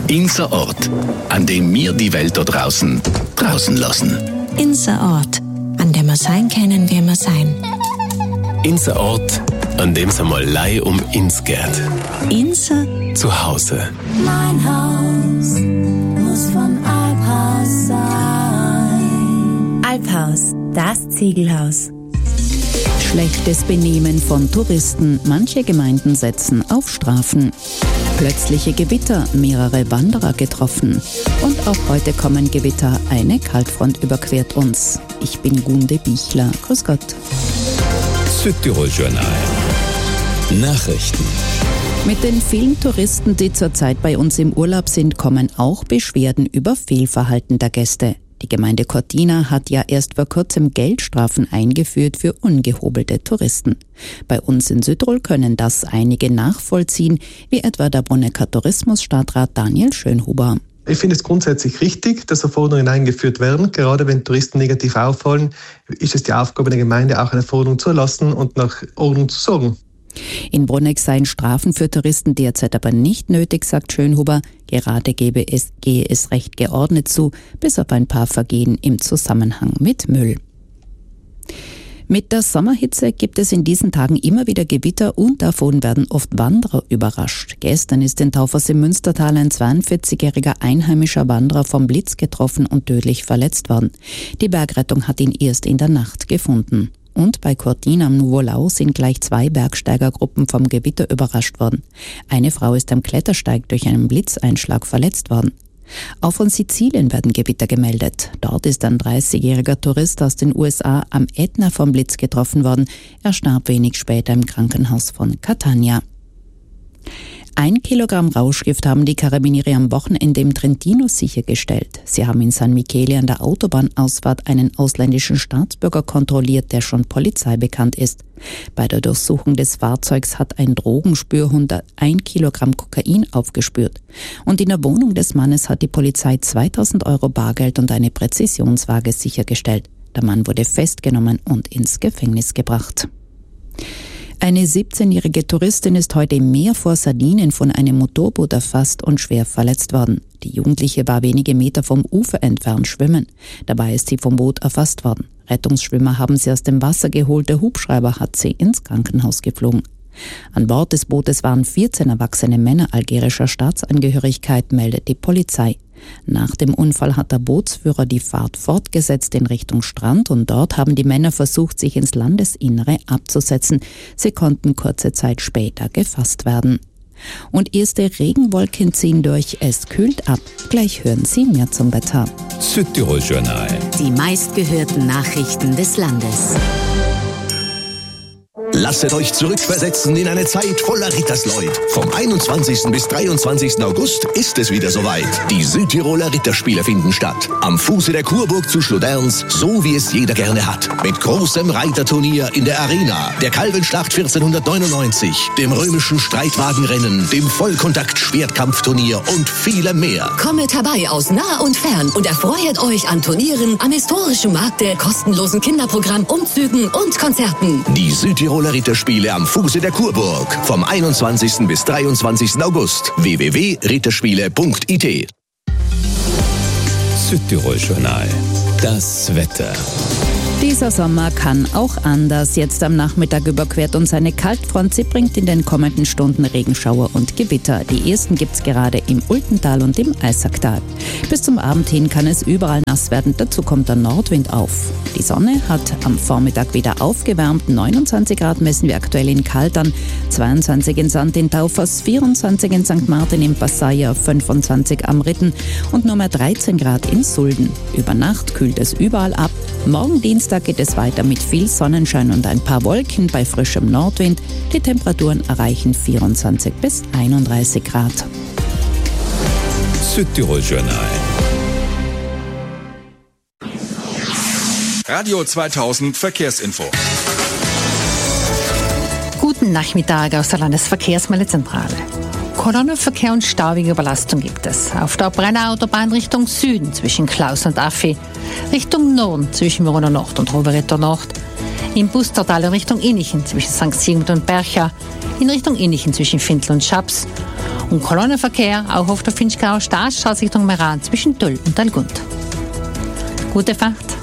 Inser Ort, an dem wir die Welt da draußen lassen. Inser Ort, an dem wir sein können, wie wir sein. Inser Ort, an dem es einmal Leih ins geht. Inser Zuhause. Mein Haus muss vom Alphaus sein. Alphaus, das Ziegelhaus. Schlechtes Benehmen von Touristen. Manche Gemeinden setzen auf Strafen. Plötzliche Gewitter, mehrere Wanderer getroffen. Und auch heute kommen Gewitter. Eine Kaltfront überquert uns. Ich bin Gunde Bichler. Grüß Gott. Südtirol Journal. Nachrichten. Mit den vielen Touristen, die zurzeit bei uns im Urlaub sind, kommen auch Beschwerden über Fehlverhalten der Gäste. Die Gemeinde Cortina hat ja erst vor kurzem Geldstrafen eingeführt für ungehobelte Touristen. Bei uns in Südtirol können das einige nachvollziehen, wie etwa der Brunnecker Tourismusstadtrat Daniel Schönhuber. Ich finde es grundsätzlich richtig, dass Verordnungen eingeführt werden. Gerade wenn Touristen negativ auffallen, ist es die Aufgabe der Gemeinde, auch eine Verordnung zu erlassen und nach Ordnung zu sorgen. In Bruneck seien Strafen für Touristen derzeit aber nicht nötig, sagt Schönhuber. Gerade gehe es recht geordnet zu, bis auf ein paar Vergehen im Zusammenhang mit Müll. Mit der Sommerhitze gibt es in diesen Tagen immer wieder Gewitter und davon werden oft Wanderer überrascht. Gestern ist in Taufers im Münstertal ein 42-jähriger einheimischer Wanderer vom Blitz getroffen und tödlich verletzt worden. Die Bergrettung hat ihn erst in der Nacht gefunden. Und bei Cortina am Nouveau-Lau sind gleich 2 Bergsteigergruppen vom Gewitter überrascht worden. Eine Frau ist am Klettersteig durch einen Blitzeinschlag verletzt worden. Auch von Sizilien werden Gewitter gemeldet. Dort ist ein 30-jähriger Tourist aus den USA am Ätna vom Blitz getroffen worden. Er starb wenig später im Krankenhaus von Catania. 1 Kilogramm Rauschgift haben die Carabinieri am Wochenende im Trentino sichergestellt. Sie haben in San Michele an der Autobahnausfahrt einen ausländischen Staatsbürger kontrolliert, der schon Polizei bekannt ist. Bei der Durchsuchung des Fahrzeugs hat ein Drogenspürhund 1 Kilogramm Kokain aufgespürt. Und in der Wohnung des Mannes hat die Polizei 2.000 Euro Bargeld und eine Präzisionswaage sichergestellt. Der Mann wurde festgenommen und ins Gefängnis gebracht. Eine 17-jährige Touristin ist heute im Meer vor Sardinien von einem Motorboot erfasst und schwer verletzt worden. Die Jugendliche war wenige Meter vom Ufer entfernt schwimmen. Dabei ist sie vom Boot erfasst worden. Rettungsschwimmer haben sie aus dem Wasser geholt. Der Hubschrauber hat sie ins Krankenhaus geflogen. An Bord des Bootes waren 14 erwachsene Männer algerischer Staatsangehörigkeit, meldet die Polizei. Nach dem Unfall hat der Bootsführer die Fahrt fortgesetzt in Richtung Strand und dort haben die Männer versucht, sich ins Landesinnere abzusetzen. Sie konnten kurze Zeit später gefasst werden. Und erste Regenwolken ziehen durch, es kühlt ab. Gleich hören Sie mehr zum Wetter. Südtirol Journal. Die meistgehörten Nachrichten des Landes. Lasset euch zurückversetzen in eine Zeit voller Rittersleut. Vom 21. bis 23. August ist es wieder soweit. Die Südtiroler Ritterspiele finden statt. Am Fuße der Kurburg zu Schloderns, so wie es jeder gerne hat. Mit großem Reiterturnier in der Arena, der Kalvenschlacht 1499, dem römischen Streitwagenrennen, dem Vollkontakt-Schwertkampfturnier und vielem mehr. Kommet herbei aus nah und fern und erfreut euch an Turnieren, am historischen Markte, kostenlosen Kinderprogramm, Umzügen und Konzerten. Die Südtiroler Ritterspiele am Fuße der Kurburg. Vom 21. bis 23. August. www.ritterspiele.it. Südtirol Journal. Das Wetter. Dieser Sommer kann auch anders. Jetzt am Nachmittag überquert uns eine Kaltfront. Sie bringt in den kommenden Stunden Regenschauer und Gewitter. Die ersten gibt's gerade im Ultental und im Eisacktal. Bis zum Abend hin kann es überall nass werden. Dazu kommt der Nordwind auf. Die Sonne hat am Vormittag wieder aufgewärmt. 29 Grad messen wir aktuell in Kaltern, 22 in Sand in Taufers, 24 in St. Martin im Passaia, 25 am Ritten und nur mehr 13 Grad in Sulden. Über Nacht kühlt es überall ab. Morgen Dienstag geht es weiter mit viel Sonnenschein und ein paar Wolken bei frischem Nordwind. Die Temperaturen erreichen 24 bis 31 Grad. Südtirol Journal. Radio 2000 Verkehrsinfo. Guten Nachmittag aus der Landesverkehrsmeldezentrale. Kolonnenverkehr und staubige Überlastung gibt es. Auf der Brenner-Autobahn Richtung Süden zwischen Klaus und Affi, Richtung Norden zwischen Verona Nord und Rovereto Nord, Im Bustertal in Richtung Innichen zwischen St. Sigmund und Bercha, in Richtung Innichen zwischen Findl und Schaps und Kolonnenverkehr auch auf der Finchgauer Staatsstraße Richtung Meran zwischen Tull und Allgund. Gute Fahrt!